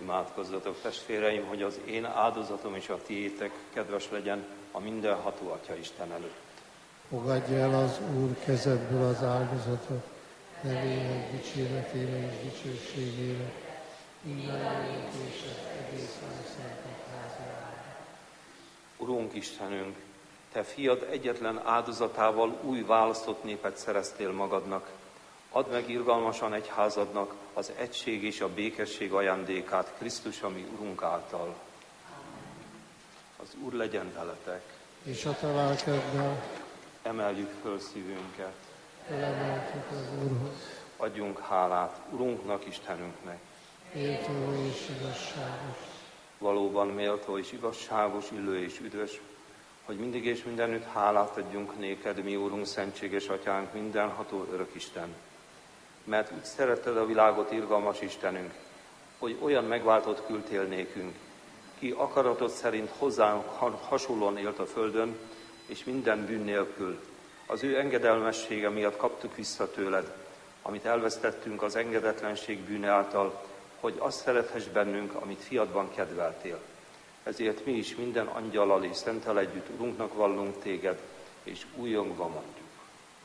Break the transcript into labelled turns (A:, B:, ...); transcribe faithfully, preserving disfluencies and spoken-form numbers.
A: Imádkozzatok, testvéreim, hogy az én áldozatom és a tiétek kedves legyen a mindenható Atya Isten előtt.
B: Fogadja el az Úr kezedből az áldozatot, nevének dicséretére és dicsőségére, mindannyian és egészen szentek házára.
A: Urunk Istenünk, Te fiad egyetlen áldozatával új választott népet szereztél magadnak. Add meg irgalmasan egyházadnak az egység és a békesség ajándékát Krisztus, ami Urunk által. Az Úr legyen veletek.
B: És a te lelkeddel.
A: Emeljük föl szívünket.
B: Felemeltük az Úrhoz.
A: Adjunk hálát Urunknak, Istenünknek.
B: Méltó és igazságos.
A: Valóban méltó és igazságos, illő és üdvös, hogy mindig és mindenütt hálát adjunk néked, mi Úrunk, szentséges Atyánk, mindenható örökisten. Mert úgy szeretted a világot, irgalmas Istenünk, hogy olyan megváltott küldtél nékünk, ki akaratod szerint hozzánk hasonlóan élt a földön, és minden bűn nélkül. Az ő engedelmessége miatt kaptuk vissza tőled, amit elvesztettünk az engedetlenség bűne által, hogy azt szerethess bennünk, amit fiadban kedveltél. Ezért mi is minden angyallal és szenttel együtt Urunknak vallunk téged, és újongva mondjuk.